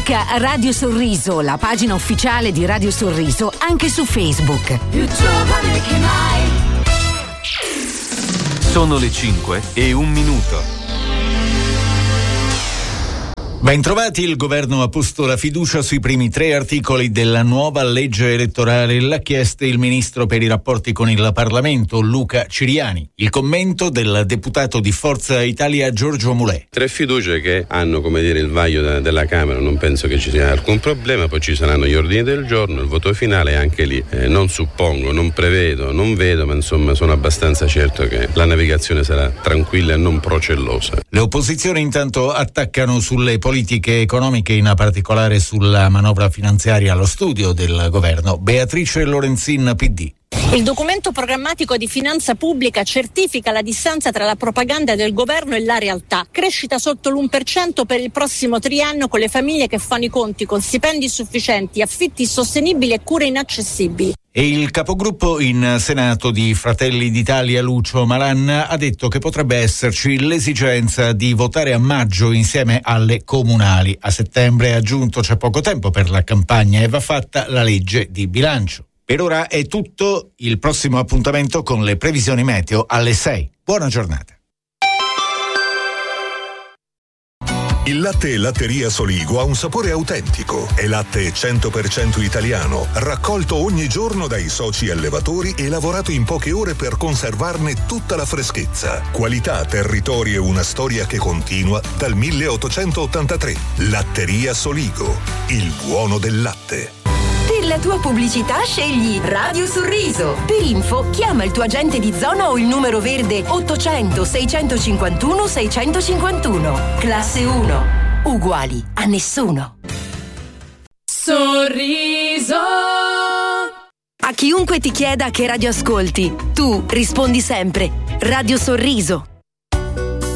Cerca Radio Sorriso, la pagina ufficiale di Radio Sorriso, anche su Facebook. Più giovane che mai. Sono le 5:01. Bentrovati, il governo ha posto la fiducia sui primi 3 articoli della nuova legge elettorale. L'ha chiesto il ministro per i rapporti con il Parlamento, Luca Ciriani. Il commento del deputato di Forza Italia, Giorgio Mulè. 3 fiducie che hanno, il vaglio della Camera, non penso che ci sia alcun problema, poi ci saranno gli ordini del giorno, il voto finale, anche lì non suppongo, non prevedo, non vedo, ma insomma sono abbastanza certo che la navigazione sarà tranquilla e non procellosa. Le opposizioni intanto attaccano sulle politiche economiche, in particolare sulla manovra finanziaria allo studio del governo. Beatrice Lorenzin, PD. Il documento programmatico di finanza pubblica certifica la distanza tra la propaganda del governo e la realtà. Crescita sotto l'1% per il prossimo triennio, con le famiglie che fanno i conti con stipendi insufficienti, affitti insostenibili e cure inaccessibili. E il capogruppo in Senato di Fratelli d'Italia, Lucio Malan, ha detto che potrebbe esserci l'esigenza di votare a maggio insieme alle comunali. A settembre, ha aggiunto, c'è poco tempo per la campagna e va fatta la legge di bilancio. Per ora è tutto, il prossimo appuntamento con le previsioni meteo alle 6. Buona giornata. Il latte Latteria Soligo ha un sapore autentico. È latte 100% italiano, raccolto ogni giorno dai soci allevatori e lavorato in poche ore per conservarne tutta la freschezza. Qualità, territorio e una storia che continua dal 1883. Latteria Soligo, il buono del latte. Per la tua pubblicità scegli Radio Sorriso. Per info chiama il tuo agente di zona o il numero verde 800 651 651. Classe 1. Uguali a nessuno. Sorriso. A chiunque ti chieda che radio ascolti, tu rispondi sempre Radio Sorriso.